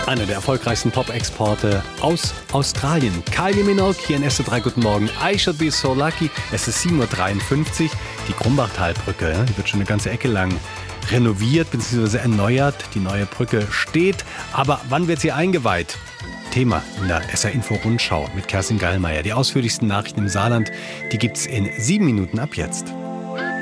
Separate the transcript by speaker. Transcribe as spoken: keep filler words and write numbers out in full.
Speaker 1: Einer der erfolgreichsten Pop-Exporte aus Australien. Kylie Minogue hier in S W drei. Guten Morgen. I should be so lucky. Es ist sieben Uhr dreiundfünfzig. Die Krumbachtalbrücke, die wird schon eine ganze Ecke lang renoviert bzw. erneuert. Die neue Brücke steht. Aber wann wird sie eingeweiht? Thema in der S R-Info-Rundschau mit Kerstin Gallmeier. Die ausführlichsten Nachrichten im Saarland, die gibt's in sieben Minuten ab jetzt.